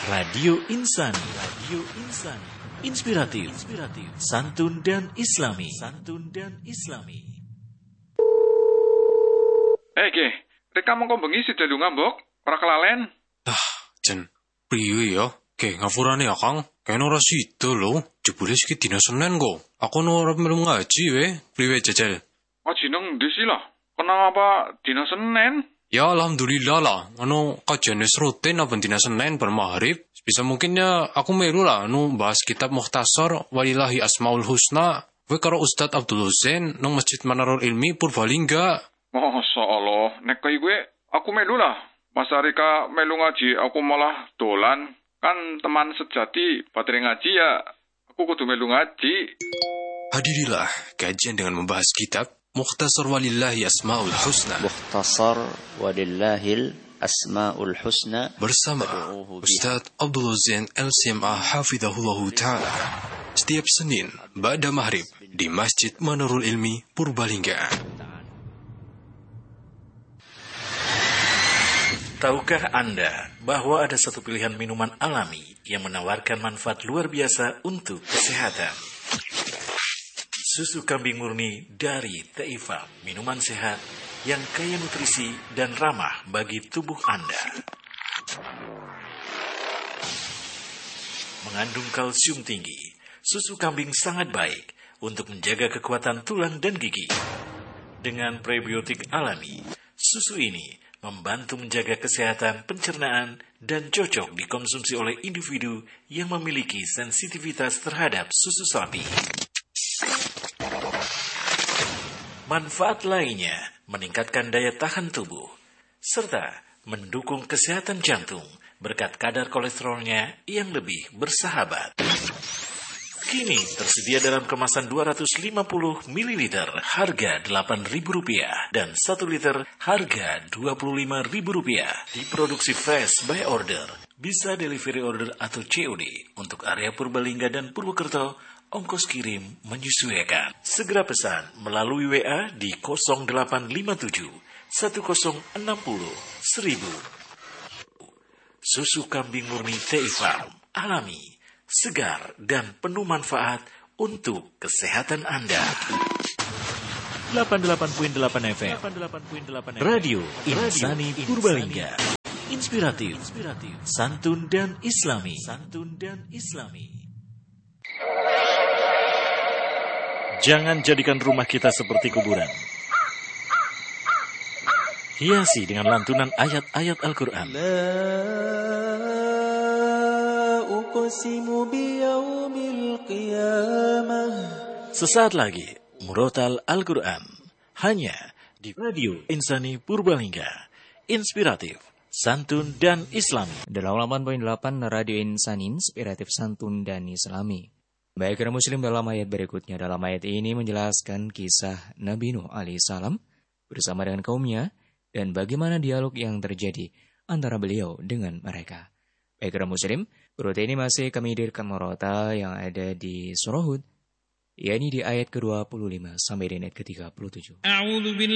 Radio Insani. Inspiratif, santun dan islami. Ge, rek kamu kok bengi sida lu ngambok? Ora kelalen? Jen, priwe ya? Ge, ngapurane ya, Kang. Kene ora sida lho. Jebule iki dina Senin kok. Aku ora melu ngaji we. Priwe jajal? Ngaji nang ndi sih lah? Kenapa dina Senin? Ya alhamdulillah lah. Kajian wis rutin apa dina Senin bar maghrib. Bisa mungkinnya aku melu lah bahas kitab Mukhtasar Walillahi Asmaul Husna. We karo Ustaz Abdul Husain nang Masjid Manarul Ilmi Purbalingga. Masya Allah, nek kaya gue, aku melu lah. Mas Arika melu ngaji, aku malah dolan. Kan teman sejati, baterai ngaji ya, aku kudu melu ngaji. Hadirilah kajian dengan membahas kitab Mukhtasar Walillahi Asmaul Husna. Mukhtasar Walillahil Asmaul Husna bersama Ustaz Abdul Husain LCMA Hafidhahullahu Ta'ala. Setiap Senin, ba'da maghrib, di Masjid Manarul Ilmi Purbalingga. Tahukah Anda bahwa ada satu pilihan minuman alami yang menawarkan manfaat luar biasa untuk kesehatan? Susu kambing murni dari Teifam, minuman sehat yang kaya nutrisi dan ramah bagi tubuh Anda. Mengandung kalsium tinggi, susu kambing sangat baik untuk menjaga kekuatan tulang dan gigi. Dengan prebiotik alami, susu ini membantu menjaga kesehatan pencernaan dan cocok dikonsumsi oleh individu yang memiliki sensitivitas terhadap susu sapi. Manfaat lainnya meningkatkan daya tahan tubuh, serta mendukung kesehatan jantung berkat kadar kolesterolnya yang lebih bersahabat. Kini tersedia dalam kemasan 250 ml harga Rp8.000 dan 1 liter harga Rp25.000. Diproduksi fresh by order. Bisa delivery order atau COD untuk area Purbalingga dan Purwokerto. Ongkos kirim menyesuaikan. Segera pesan melalui WA di 0857 1060 1000. Susu kambing murni Teifam alami, segar dan penuh manfaat untuk kesehatan Anda. 88.8 FM Radio Insani Purbalingga. Inspiratif, santun dan islami. Jangan jadikan rumah kita seperti kuburan. Hiasi dengan lantunan ayat-ayat Al-Quran. Sesaat lagi, Murotal Al-Quran. Hanya di Radio Insani Purbalingga. Inspiratif, santun dan islami. 88.8 Radio Insani, inspiratif, santun dan islami. Baik, para muslim, dalam ayat berikutnya. Dalam ayat ini menjelaskan kisah Nabi Nuh alaihissalam bersama dengan kaumnya dan bagaimana dialog yang terjadi antara beliau dengan mereka. Baik, para muslim, urut ini masih kami hadirkan murotal yang ada di surah Hud, yakni di ayat ke-25 sampai di ayat ke-37.